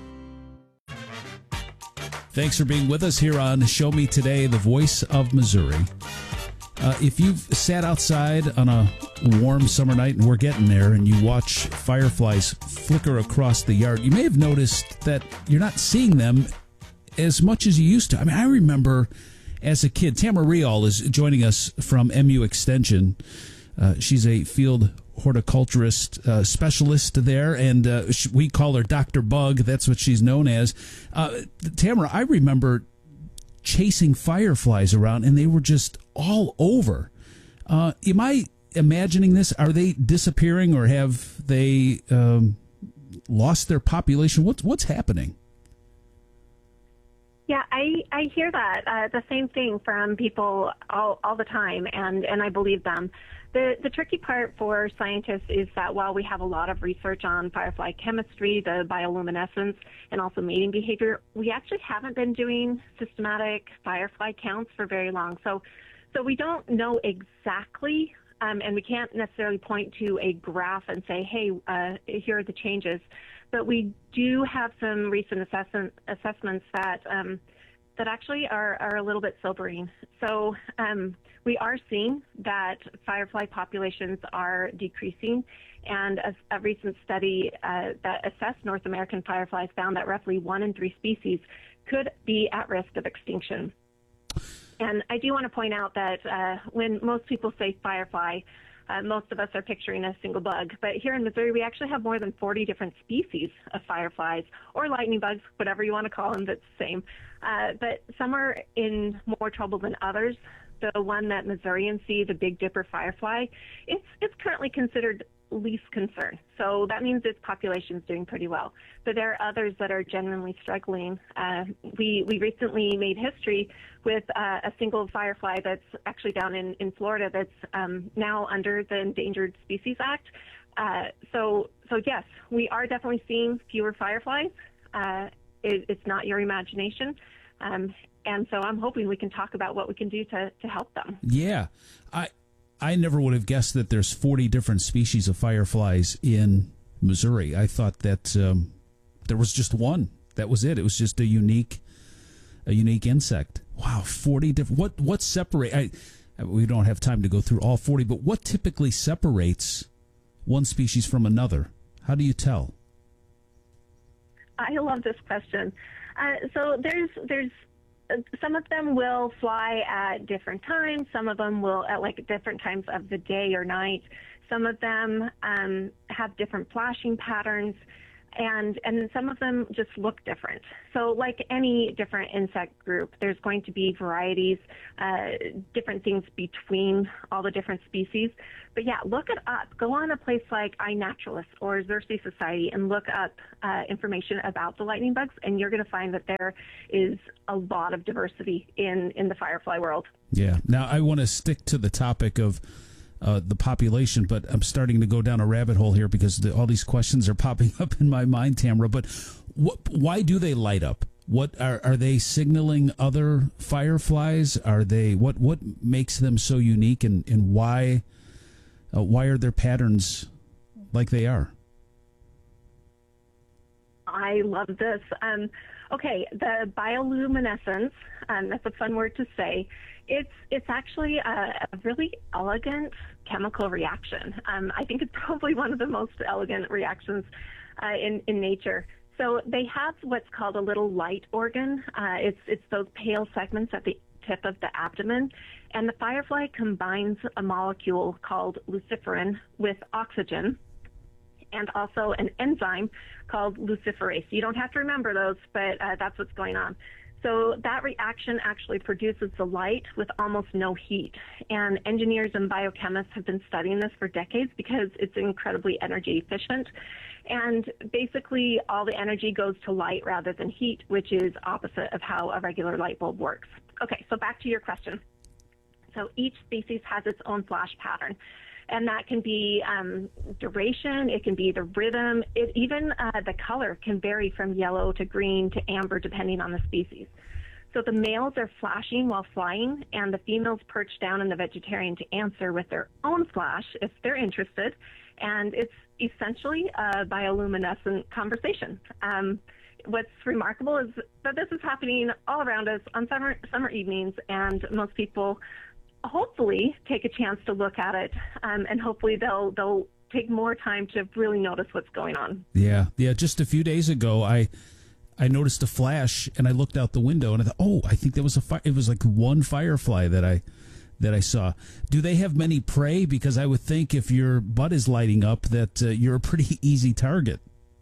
Thanks for being with us here on Show Me Today, the voice of Missouri. If you've sat outside on a warm summer night, and we're getting there, and you watch fireflies flicker across the yard, you may have noticed that you're not seeing them as much as you used to. I mean, I remember as a kid, Tamara Rial is joining us from MU Extension. She's a field horticulturist specialist there, and we call her Dr. Bug. That's what she's known as. Tamara, I remember chasing fireflies around, and they were just all over. Am I imagining this? Are they disappearing, or have they lost their population? What's happening? Yeah, I hear that, the same thing from people all the time, and I believe them. The tricky part for scientists is that while we have a lot of research on firefly chemistry, the bioluminescence, and also mating behavior, we actually haven't been doing systematic firefly counts for very long. So we don't know exactly, and we can't necessarily point to a graph and say, hey, here are the changes. But we do have some recent assessments that actually are a little bit sobering. So we are seeing that firefly populations are decreasing, and a recent study that assessed North American fireflies found that roughly 1 in 3 species could be at risk of extinction. And I do want to point out that when most people say firefly, most of us are picturing a single bug. But here in Missouri, we actually have more than 40 different species of fireflies, or lightning bugs, whatever you want to call them, that's the same. But some are in more trouble than others. The one that Missourians see, the Big Dipper firefly, it's currently considered least concern. So that means its population is doing pretty well. But there are others that are genuinely struggling. We recently made history with a single firefly that's actually down in Florida that's now under the Endangered Species Act. So yes, we are definitely seeing fewer fireflies. It's not your imagination. And so I'm hoping we can talk about what we can do to help them. Yeah. I never would have guessed that there's 40 different species of fireflies in Missouri. I thought that there was just one. That was it. It was just a unique insect. Wow, 40 different. What separate? We don't have time to go through all 40, but what typically separates one species from another? How do you tell? I love this question. So there's some of them will fly at different times. Some of them will at like different times of the day or night. Some of them have different flashing patterns, and then some of them just look different. So like any different insect group, there's going to be varieties, different things between all the different species. But yeah, look it up. Go on a place like iNaturalist or Xerces Society and look up information about the lightning bugs, and you're going to find that there is a lot of diversity in the firefly world. Yeah. Now, I want to stick to the topic of the population, but I'm starting to go down a rabbit hole here because all these questions are popping up in my mind, Tamara. But why do they light up? What are they signaling other fireflies? Are they what makes them so unique, and why are their patterns like they are? I love this. Okay, the bioluminescence, that's a fun word to say. It's actually a really elegant chemical reaction. I think it's probably one of the most elegant reactions in nature. So they have what's called a little light organ. It's those pale segments at the tip of the abdomen, and the firefly combines a molecule called luciferin with oxygen, and also an enzyme called luciferase. You don't have to remember those, but that's what's going on. So that reaction actually produces the light with almost no heat. And engineers and biochemists have been studying this for decades because it's incredibly energy efficient. And basically all the energy goes to light rather than heat, which is opposite of how a regular light bulb works. Okay, so back to your question. So each species has its own flash pattern. And that can be duration, it can be the rhythm, even the color can vary from yellow to green to amber depending on the species. So the males are flashing while flying, and the females perch down in the vegetarian to answer with their own flash if they're interested. And it's essentially a bioluminescent conversation. What's remarkable is that this is happening all around us on summer evenings, and most people hopefully take a chance to look at it, and hopefully they'll take more time to really notice what's going on. Yeah. Just a few days ago, I noticed a flash, and I looked out the window, and I thought, oh, I think there was it was like one firefly that I saw. Do they have many prey? Because I would think if your butt is lighting up, that you're a pretty easy target.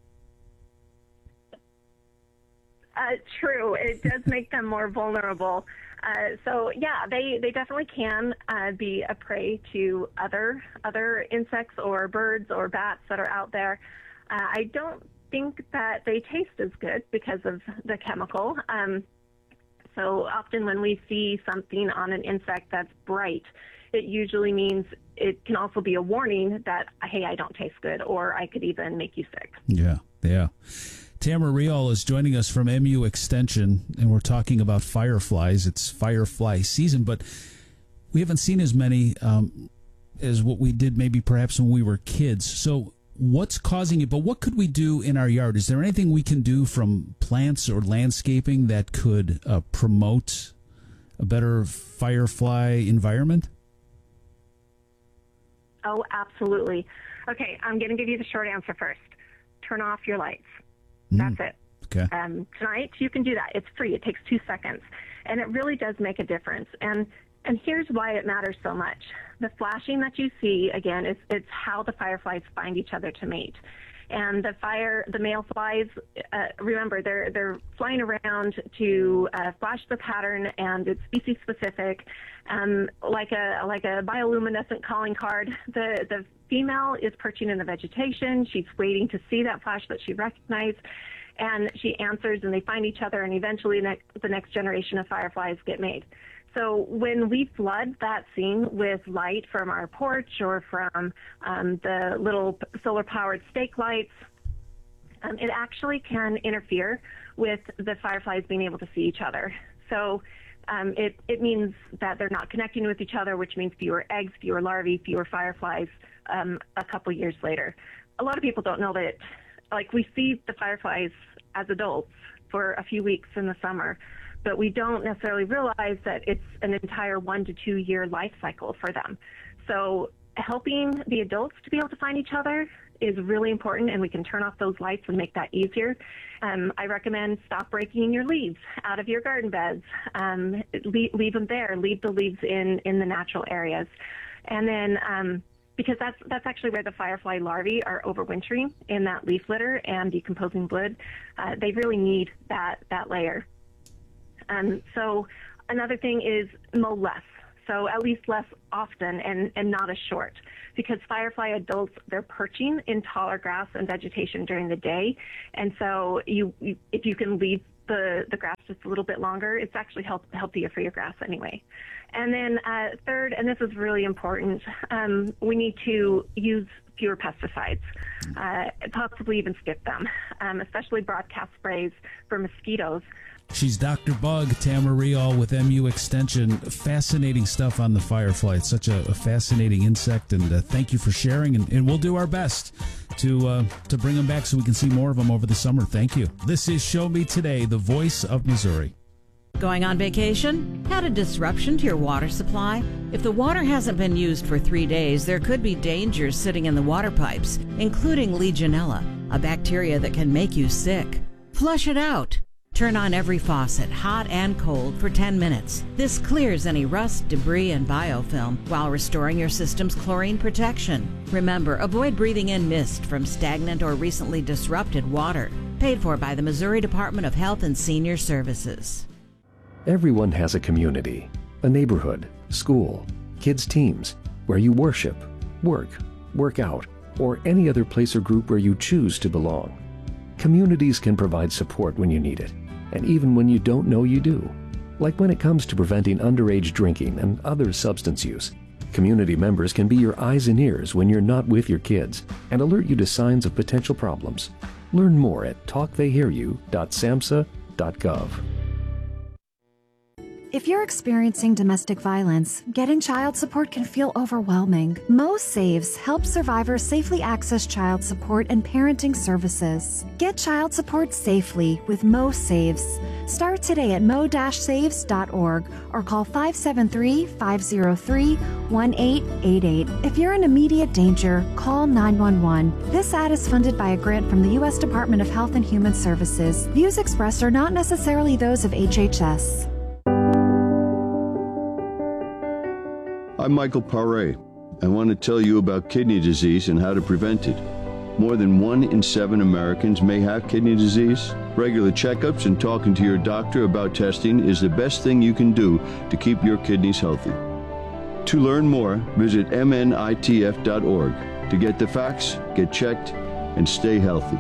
True. It does make them more vulnerable. So yeah, they definitely can be a prey to other insects or birds or bats that are out there. I don't think that they taste as good because of the chemical. So often when we see something on an insect that's bright, it usually means it can also be a warning that, hey, I don't taste good, or I could even make you sick. Yeah. Tamara Rial is joining us from MU Extension, and we're talking about fireflies. It's firefly season, but we haven't seen as many as what we did maybe perhaps when we were kids. So what's causing it? But what could we do in our yard? Is there anything we can do from plants or landscaping that could promote a better firefly environment? Oh, absolutely. Okay, I'm going to give you the short answer first. Turn off your lights. That's it. Okay. Tonight, you can do that. It's free. It takes 2 seconds. And it really does make a difference. And here's why it matters so much. The flashing that you see, again, it's how the fireflies find each other to mate. And the male flies, remember, they're flying around to flash the pattern, and it's species specific. Like a bioluminescent calling card, the female is perching in the vegetation. She's waiting to see that flash that she recognized, and she answers, and they find each other, and eventually the next generation of fireflies get made. So when we flood that scene with light from our porch or from the little solar-powered stake lights, it actually can interfere with the fireflies being able to see each other. So it means that they're not connecting with each other, which means fewer eggs, fewer larvae, fewer fireflies a couple years later. A lot of people don't know that, like, we see the fireflies as adults for a few weeks in the summer, but we don't necessarily realize that it's an entire 1 to 2 year life cycle for them. So helping the adults to be able to find each other is really important, and we can turn off those lights and make that easier. I recommend stop breaking your leaves out of your garden beds. Leave them there. Leave the leaves in the natural areas. And then because that's actually where the firefly larvae are overwintering, in that leaf litter and decomposing wood. They really need that layer. So another thing is mow less. So at least less often and not as short, because firefly adults, they're perching in taller grass and vegetation during the day. And so if you can leave the grass just a little bit longer, it's actually healthier for your grass anyway. And then third, and this is really important, we need to use fewer pesticides, possibly even skip them, especially broadcast sprays for mosquitoes. She's Dr. Bug, Tamara Rial with MU Extension. Fascinating stuff on the firefly. It's such a fascinating insect, and thank you for sharing, and we'll do our best to bring them back so we can see more of them over the summer. Thank you. This is Show Me Today, the voice of Missouri. Going on vacation? Had a disruption to your water supply? If the water hasn't been used for 3 days, there could be dangers sitting in the water pipes, including Legionella, a bacteria that can make you sick. Flush it out. Turn on every faucet, hot and cold, for 10 minutes. This clears any rust, debris, and biofilm while restoring your system's chlorine protection. Remember, avoid breathing in mist from stagnant or recently disrupted water. Paid for by the Missouri Department of Health and Senior Services. Everyone has a community, a neighborhood, school, kids' teams, where you worship, work out, or any other place or group where you choose to belong. Communities can provide support when you need it, and even when you don't know you do. Like when it comes to preventing underage drinking and other substance use. Community members can be your eyes and ears when you're not with your kids and alert you to signs of potential problems. Learn more at talktheyhearyou.samhsa.gov. If you're experiencing domestic violence, getting child support can feel overwhelming. Mo Saves helps survivors safely access child support and parenting services. Get child support safely with Mo Saves. Start today at mo-saves.org or call 573-503-1888. If you're in immediate danger, call 911. This ad is funded by a grant from the U.S. Department of Health and Human Services. Views expressed are not necessarily those of HHS. I'm Michael Paré. I want to tell you about kidney disease and how to prevent it. More than 1 in 7 Americans may have kidney disease. Regular checkups and talking to your doctor about testing is the best thing you can do to keep your kidneys healthy. To learn more, visit mnitf.org to get the facts, get checked, and stay healthy.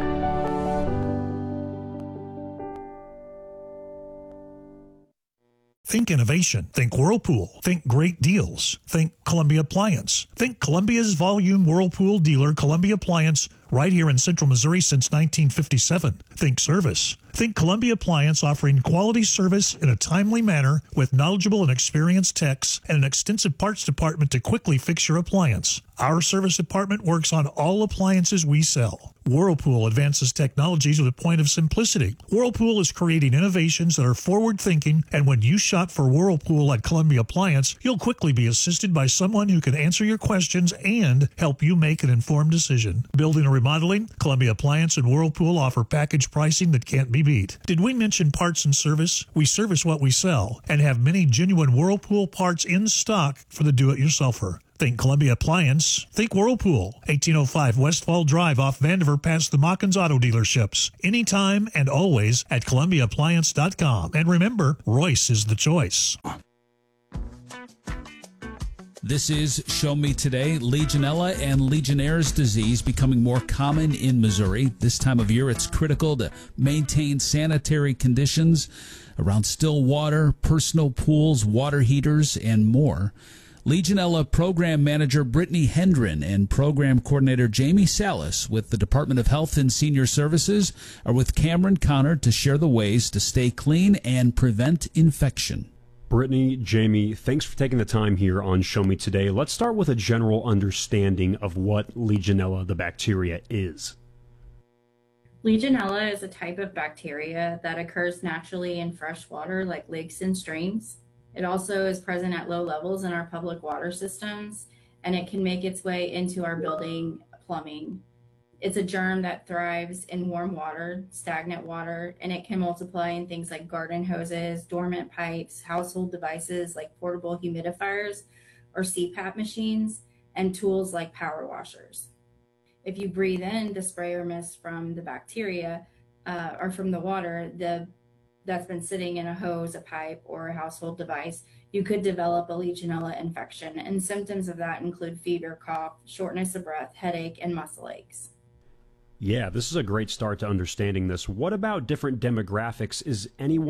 Think innovation. Think Whirlpool. Think great deals. Think Columbia Appliance. Think Columbia's volume Whirlpool dealer, Columbia Appliance, right here in Central Missouri since 1957. Think service. Think Columbia Appliance, offering quality service in a timely manner with knowledgeable and experienced techs and an extensive parts department to quickly fix your appliance. Our service department works on all appliances we sell. Whirlpool advances technologies with a point of simplicity. Whirlpool is creating innovations that are forward-thinking, and when you shop for Whirlpool at Columbia Appliance, you'll quickly be assisted by someone who can answer your questions and help you make an informed decision. Building or remodeling, Columbia Appliance and Whirlpool offer package pricing that can't be beat. Did we mention parts and service? We service what we sell and have many genuine Whirlpool parts in stock for the do-it-yourselfer. Think Columbia Appliance. Think Whirlpool. 1805 Westfall Drive off Vandiver past the Mockins Auto Dealerships. Anytime and always at ColumbiaAppliance.com. And remember, Royce is the choice. This is Show Me Today. Legionella and Legionnaire's disease becoming more common in Missouri. This time of year, it's critical to maintain sanitary conditions around still water, personal pools, water heaters, and more. Legionella Program Manager Brittany Hendren and Program Coordinator Jamie Salas with the Department of Health and Senior Services are with Cameron Connor to share the ways to stay clean and prevent infection. Brittany, Jamie, thanks for taking the time here on Show Me Today. Let's start with a general understanding of what Legionella, the bacteria, is. Legionella is a type of bacteria that occurs naturally in fresh water like lakes and streams. It also is present at low levels in our public water systems, and it can make its way into our building plumbing. It's a germ that thrives in warm water, stagnant water, and it can multiply in things like garden hoses, dormant pipes, household devices like portable humidifiers or CPAP machines, and tools like power washers. If you breathe in the spray or mist from the bacteria or from the water that's been sitting in a hose, a pipe, or a household device, you could develop a Legionella infection. And symptoms of that include fever, cough, shortness of breath, headache, and muscle aches. Yeah, this is a great start to understanding this. What about different demographics? Is anyone